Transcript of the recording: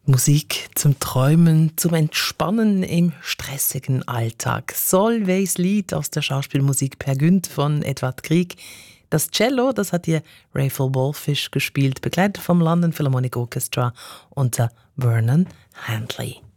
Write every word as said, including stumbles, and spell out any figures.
Musik zum Träumen, zum Entspannen im stressigen Alltag. Solveig's Lied aus der Schauspielmusik Per Günd von Edvard Grieg. Das Cello, das hat hier Raphael Wallfisch gespielt, begleitet vom London Philharmonic Orchestra unter Vernon Handley.